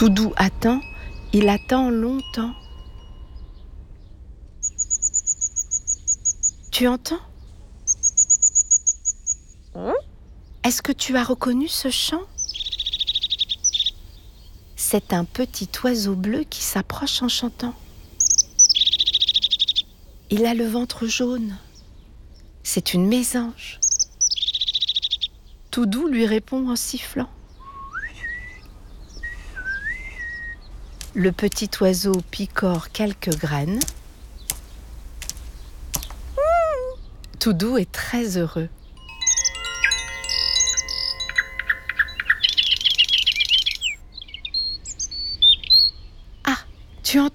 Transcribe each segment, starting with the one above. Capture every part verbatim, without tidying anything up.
Toudou attend, il attend longtemps. Tu entends ? Est-ce que tu as reconnu ce chant ? C'est un petit oiseau bleu qui s'approche en chantant. Il a le ventre jaune. C'est une mésange. Toudou lui répond en sifflant. Le petit oiseau picore quelques graines. Toudou est très heureux. Ah, tu entends ?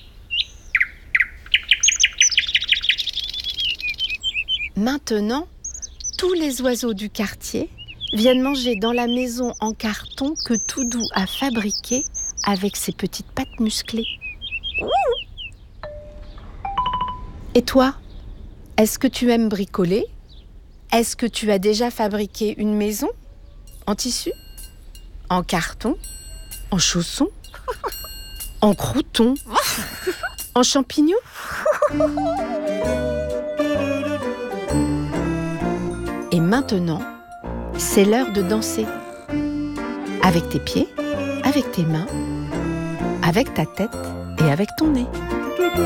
Maintenant, tous les oiseaux du quartier viennent manger dans la maison en carton que Toudou a fabriquée avec ses petites pattes musclées. Et toi ? Est-ce que tu aimes bricoler ? Est-ce que tu as déjà fabriqué une maison ? En tissu ? En carton ? En chaussons ? En croûtons ? En champignons ? Et maintenant, c'est l'heure de danser. Avec tes pieds, avec tes mains, avec ta tête et avec ton nez.